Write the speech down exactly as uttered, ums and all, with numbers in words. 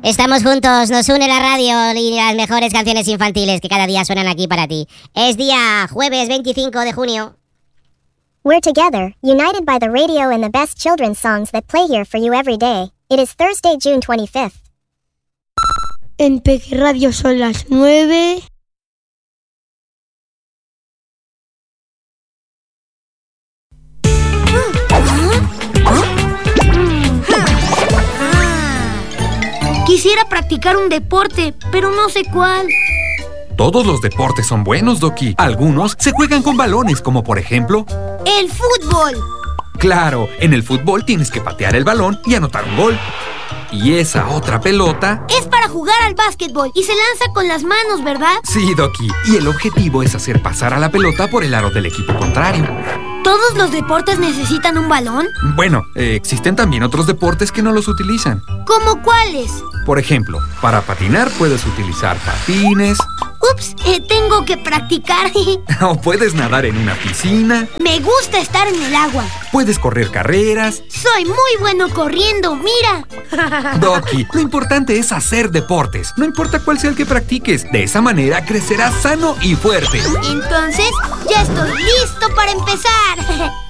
Estamos juntos, nos une la radio y las mejores canciones infantiles que cada día suenan aquí para ti. Es día jueves veinticinco de junio. We're together, united by the radio and the best children's songs that play here for you every day. It is Thursday, June twenty-fifth. En Peque Radio son las nueve. Quisiera practicar un deporte, pero no sé cuál. Todos los deportes son buenos, Doki. Algunos se juegan con balones, como por ejemplo... ¡el fútbol! Claro, en el fútbol tienes que patear el balón y anotar un gol. Y esa otra pelota... es para jugar al básquetbol y se lanza con las manos, ¿verdad? Sí, Doki. Y el objetivo es hacer pasar a la pelota por el aro del equipo contrario. ¿Todos los deportes necesitan un balón? Bueno, eh, existen también otros deportes que no los utilizan. ¿Cómo cuáles? Por ejemplo, para patinar puedes utilizar patines. Ups, eh, tengo que practicar. O puedes nadar en una piscina. Me gusta estar en el agua. Puedes correr carreras. Soy muy bueno corriendo, mira. Doki, lo importante es hacer deportes. No importa cuál sea el que practiques. De esa manera crecerás sano y fuerte. Entonces, ya estoy listo para empezar.